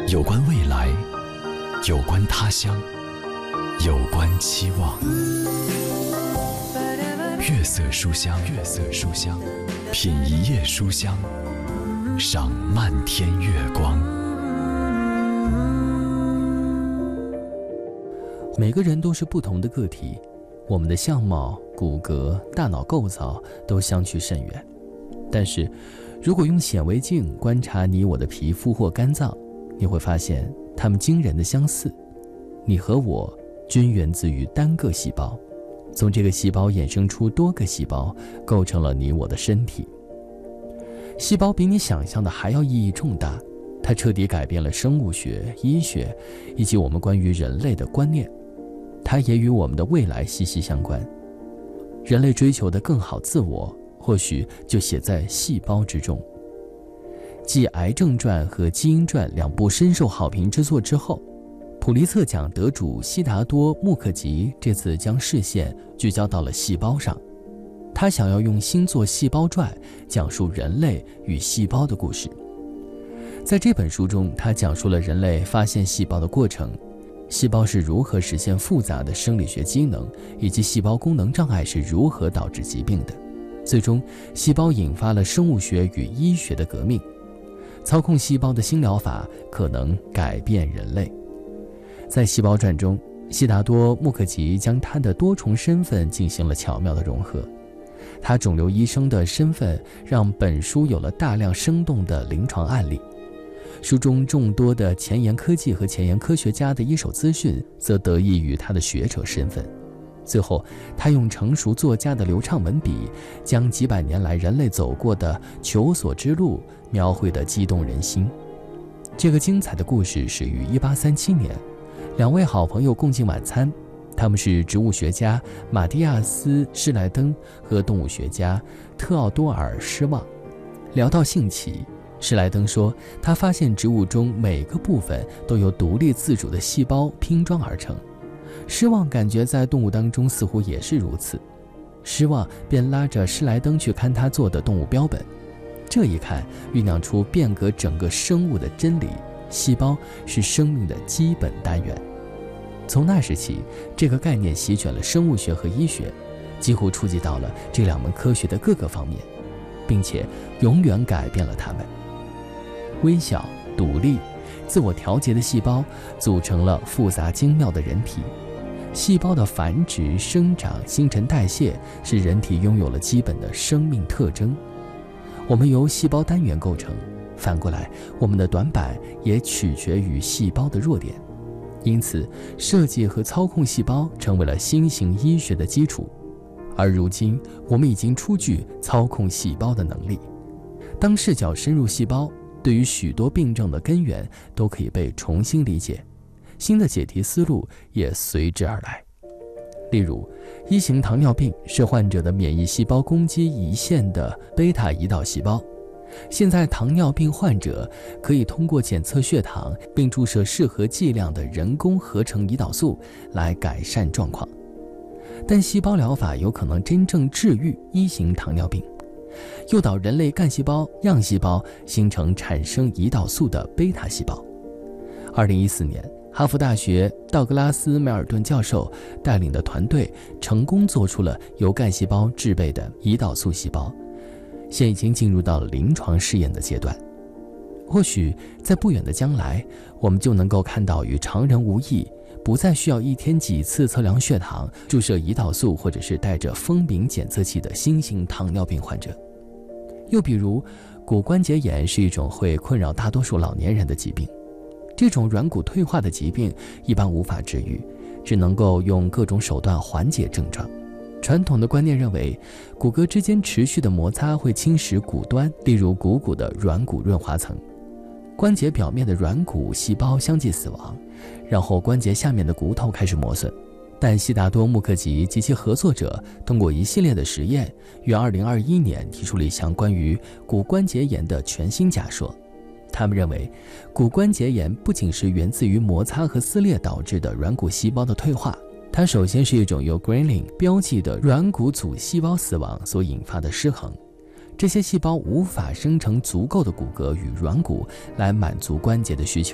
有关未来，有关他乡，有关期望。月色书香，月色书香，品一夜书香，赏漫天月光。 每个人都是不同的个体，我们的相貌、骨骼、大脑构造都相去甚远。但是，如果用显微镜观察你我的皮肤或肝脏，你会发现它们惊人的相似。你和我均源自于单个细胞，从这个细胞衍生出多个细胞，构成了你我的身体。细胞比你想象的还要意义重大，它彻底改变了生物学、医学以及我们关于人类的观念。它也与我们的未来息息相关。人类追求的更好自我，或许就写在细胞之中。继《癌症传》和《基因传》两部深受好评之作之后，普利策奖得主悉达多·穆克吉这次将视线聚焦到了细胞上。他想要用新作《细胞传》讲述人类与细胞的故事。在这本书中，他讲述了人类发现细胞的过程，细胞是如何实现复杂的生理学机能，以及细胞功能障碍是如何导致疾病的。最终，细胞引发了生物学与医学的革命。操控细胞的新疗法可能改变人类。在《细胞传》中，悉达多·穆克吉将他的多重身份进行了巧妙的融合。他肿瘤医生的身份让本书有了大量生动的临床案例。书中众多的前沿科技和前沿科学家的一手资讯则得益于他的学者身份。最后，他用成熟作家的流畅文笔，将几百年来人类走过的求索之路描绘得激动人心。这个精彩的故事始于1837年，两位好朋友共进晚餐，他们是植物学家马蒂亚斯·施莱登和动物学家特奥多尔·施旺。聊到兴起，施莱登说，他发现植物中每个部分都由独立自主的细胞拼装而成。施旺感觉在动物当中似乎也是如此，施旺便拉着施莱登去看他做的动物标本。这一看，酝酿出变革整个生物的真理：细胞是生命的基本单元。从那时起，这个概念席卷了生物学和医学，几乎触及到了这两门科学的各个方面，并且永远改变了它们。微小、独立、自我调节的细胞组成了复杂精妙的人体。细胞的繁殖、生长、新陈代谢使人体拥有了基本的生命特征。我们由细胞单元构成，反过来，我们的短板也取决于细胞的弱点。因此，设计和操控细胞成为了新型医学的基础。而如今，我们已经初具操控细胞的能力。当视角深入细胞，对于许多病症的根源都可以被重新理解，新的解题思路也随之而来。例如，1型糖尿病是患者的免疫细胞攻击胰腺的贝塔胰岛细胞。现在糖尿病患者可以通过检测血糖并注射适合剂量的人工合成胰岛素来改善状况。但细胞疗法有可能真正治愈1型糖尿病，诱导人类干细胞、样细胞形成产生胰岛素的贝塔细胞。2014年，哈佛大学道格拉斯·梅尔顿教授带领的团队成功做出了由干细胞制备的胰岛素细胞，现已经进入到了临床试验的阶段。或许在不远的将来，我们就能够看到与常人无异，不再需要1天几次测量血糖、注射胰岛素或者是带着风柄检测器的新型糖尿病患者。又比如，骨关节炎是一种会困扰大多数老年人的疾病。这种软骨退化的疾病一般无法治愈，只能够用各种手段缓解症状。传统的观念认为，骨骼之间持续的摩擦会侵蚀骨端，例如股骨的软骨润滑层。关节表面的软骨细胞相继死亡，然后关节下面的骨头开始磨损。但悉达多·穆克吉及其合作者通过一系列的实验，于2021年提出了一项关于骨关节炎的全新假说。他们认为，骨关节炎不仅是源自于摩擦和撕裂导致的软骨细胞的退化，它首先是一种由 Ghrelin 标记的软骨组细胞死亡所引发的失衡。这些细胞无法生成足够的骨骼与软骨来满足关节的需求。